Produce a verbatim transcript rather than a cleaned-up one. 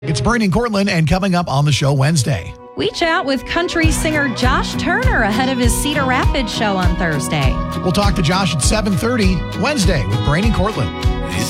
It's Brady and Cortland, and coming up on the show Wednesday. We chat with country singer Josh Turner ahead of his Cedar Rapids show on Thursday. We'll talk to Josh at seven thirty Wednesday with Brady and Cortland.